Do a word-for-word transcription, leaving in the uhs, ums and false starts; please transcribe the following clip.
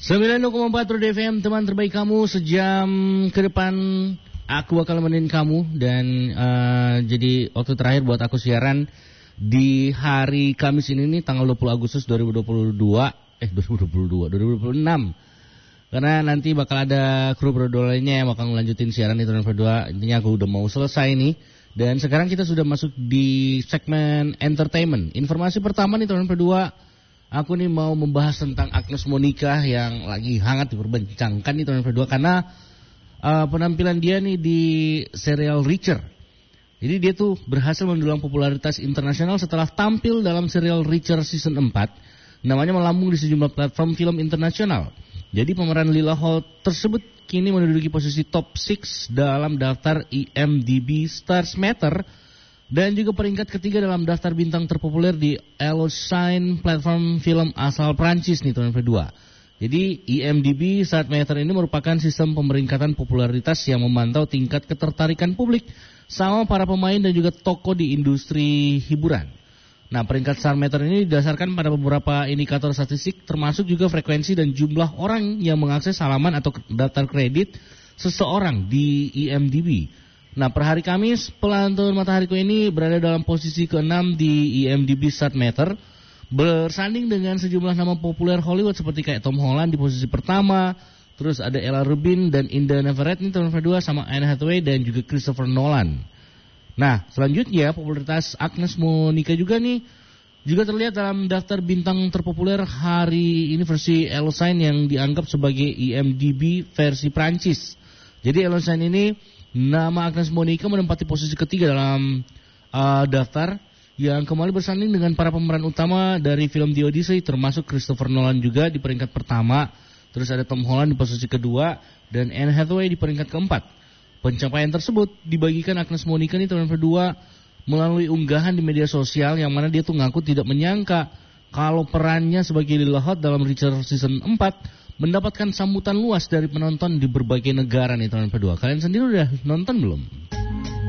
sembilan puluh koma empat Road F M, teman terbaik kamu. Sejam ke depan aku bakal nemenin kamu. Dan uh, jadi waktu terakhir buat aku siaran di hari Kamis ini nih, tanggal dua puluh Agustus dua ribu dua puluh dua. Eh dua ribu dua puluh dua, dua ribu dua puluh enam. Karena nanti bakal ada kru berdua lainnya yang bakal ngelanjutin siaran di Turn dua. Intinya aku udah mau selesai nih. Dan sekarang kita sudah masuk di segmen entertainment. Informasi pertama nih Turn dua, aku nih mau membahas tentang Agnes Monica yang lagi hangat diperbincangkan di Turn dua karena uh, penampilan dia nih di serial Reacher. Jadi dia tuh berhasil mendulang popularitas internasional setelah tampil dalam serial Reacher season empat. Namanya melambung di sejumlah platform film internasional. Jadi pemeran Lila Holt tersebut kini menduduki posisi top enam dalam daftar I M D B Stars Matter dan juga peringkat ketiga dalam daftar bintang terpopuler di Allociné, platform film asal Prancis nih tahun kedua. Jadi I M D B Stars Matter ini merupakan sistem pemeringkatan popularitas yang memantau tingkat ketertarikan publik sama para pemain dan juga tokoh di industri hiburan. Nah, peringkat Star Meter ini didasarkan pada beberapa indikator statistik, termasuk juga frekuensi dan jumlah orang yang mengakses halaman atau daftar kredit seseorang di I M D B. Nah, per hari Kamis, pelantun Matahariku ini berada dalam posisi keenam di I M D B Star Meter, bersanding dengan sejumlah nama populer Hollywood seperti kayak Tom Holland di posisi pertama, terus ada Ella Rubin dan Indah Neverett ini tahun kedua sama Anne Hathaway dan juga Christopher Nolan. Nah, selanjutnya popularitas Agnes Monica juga nih juga terlihat dalam daftar bintang terpopuler hari ini versi Allociné yang dianggap sebagai I M D B versi Prancis. Jadi Allociné ini nama Agnes Monica menempati posisi ketiga dalam uh, daftar yang kembali bersanding dengan para pemeran utama dari film The Odyssey, termasuk Christopher Nolan juga di peringkat pertama, terus ada Tom Holland di posisi kedua dan Anne Hathaway di peringkat keempat. Pencapaian tersebut dibagikan Agnes Monica nih tahun kedua melalui unggahan di media sosial yang mana dia tuh ngaku tidak menyangka kalau perannya sebagai Lila Holt dalam Reacher season empat mendapatkan sambutan luas dari penonton di berbagai negara nih tahun kedua. Kalian sendiri udah nonton belum?